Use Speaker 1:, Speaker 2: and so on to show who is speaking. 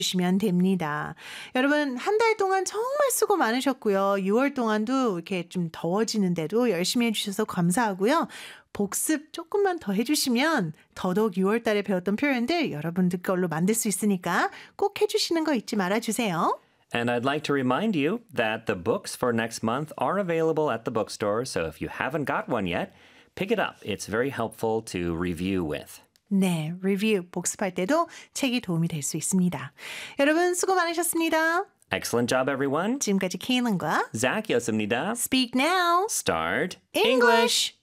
Speaker 1: 주시면 됩니다. 여러분, 한 달 동안 정말 수고 많으셨고요. 6월 동안도 이렇게 좀 더워지는데도 열심히 해주셔서 감사하고요. 복습 조금만 더 해주시면 더더욱 6월 달에 배웠던 표현들 여러분들 걸로 만들 수 있으니까 꼭 해주시는 거 잊지 말아주세요.
Speaker 2: And I'd like to remind you that the books for next month are available at the bookstore, so if you haven't got one yet, pick it up. It's very helpful to review with.
Speaker 1: 네, 리뷰 복습할 때도 책이 도움이 될 수 있습니다. 여러분 수고 많으셨습니다.
Speaker 2: Excellent job, everyone.
Speaker 1: 지금까지 케이런과
Speaker 2: Zach이었습니다.
Speaker 1: Speak Now,
Speaker 2: Start
Speaker 1: English.